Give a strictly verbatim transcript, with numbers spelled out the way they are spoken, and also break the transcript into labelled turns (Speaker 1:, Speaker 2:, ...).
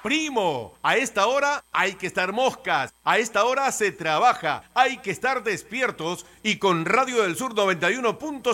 Speaker 1: Primo, a esta hora hay que estar moscas, a esta hora se trabaja, hay que estar despiertos y con Radio del Sur noventa y uno punto